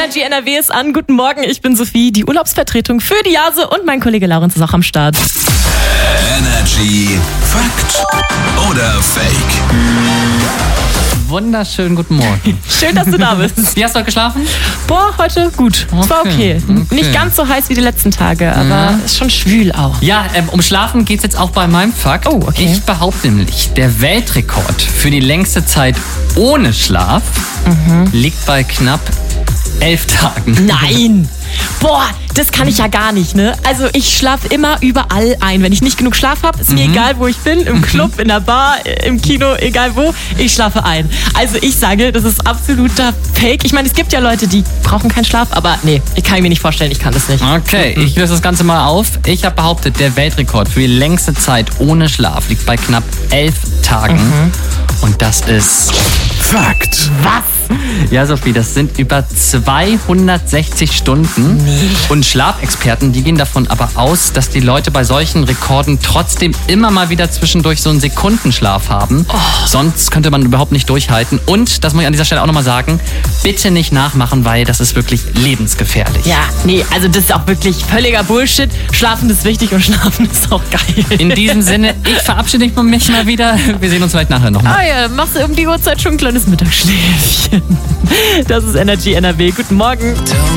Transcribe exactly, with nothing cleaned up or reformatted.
Energy N R W ist an. Guten Morgen, ich bin Sophie, die Urlaubsvertretung für die Jase und mein Kollege Laurenz ist auch am Start. Energy Fakt oder Fake? Wunderschönen guten Morgen. Schön, dass du da bist. Wie hast du heute geschlafen? Boah, heute gut. Es war okay. Okay, okay. Nicht ganz so heiß wie die letzten Tage, aber Mhm. ist schon schwül auch. Ja, ähm, um Schlafen geht es jetzt auch bei meinem Fakt. Oh, okay. Ich behaupte nämlich, der Weltrekord für die längste Zeit ohne Schlaf liegt bei knapp elf Tagen. Nein! Boah, das kann ich ja gar nicht, ne? Also ich schlafe immer überall ein. Wenn ich nicht genug Schlaf habe, ist mir egal, wo ich bin. Im Club, in der Bar, im Kino, egal wo. Ich schlafe ein. Also ich sage, das ist absoluter Fake. Ich meine, es gibt ja Leute, die brauchen keinen Schlaf, aber nee, ich kann mir nicht vorstellen, ich kann das nicht. Okay, ich löse das Ganze mal auf. Ich habe behauptet, der Weltrekord für die längste Zeit ohne Schlaf liegt bei knapp elf Tagen. Und das ist... Fakt. Was? Ja, Sophie, das sind über zweihundertsechzig Stunden. Nee. Und Schlafexperten, die gehen davon aber aus, dass die Leute bei solchen Rekorden trotzdem immer mal wieder zwischendurch so einen Sekundenschlaf haben. Sonst könnte man überhaupt nicht durchhalten. Und, das muss ich an dieser Stelle auch nochmal sagen, bitte nicht nachmachen, weil das ist wirklich lebensgefährlich. Ja, nee, also das ist auch wirklich völliger Bullshit. Schlafen ist wichtig und schlafen ist auch geil. In diesem Sinne, ich verabschiede mich mal wieder. Wir sehen uns vielleicht nachher nochmal. Ah ja, machst du um die Uhrzeit schon ein kleines Mittagsschläfchen. Das ist Energy N R W. Guten Morgen.